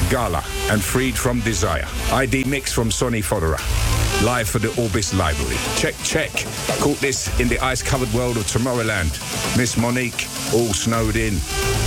Gala and Freed from Desire. ID mix from Sonny Fodera. Live for the Orbis Library. Check. Caught this in the ice-covered world of Tomorrowland. Miss Monique, all snowed in.